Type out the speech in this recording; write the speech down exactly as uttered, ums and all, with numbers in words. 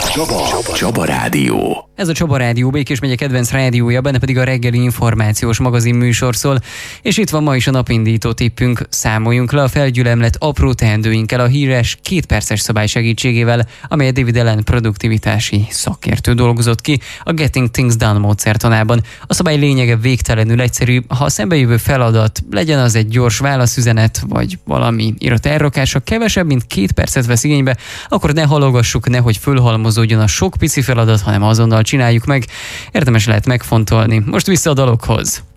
Csaba. Csaba Rádió. Ez a Csaba Rádió, Békés megye kedvenc rádiója, benne pedig a reggeli információs magazin műsor szól, és itt van ma is a napindító tippünk. Számoljunk le a felgyülemlett apró teendőinkkel a híres kétperces szabály segítségével, amelyet David Allen produktivitási szakértő dolgozott ki a Getting Things Done módszertanában. A szabály lényege végtelenül egyszerű: ha a szembejövő feladat, legyen az egy gyors válaszüzenet, vagy valami írott elrakása, kevesebb, mint két percet vesz igénybe, akkor ne halogassuk, nehogy fölhalmozódjon a sok pici feladat, hanem azonnal csináljuk meg. Érdemes lehet megfontolni. Most vissza a dalokhoz.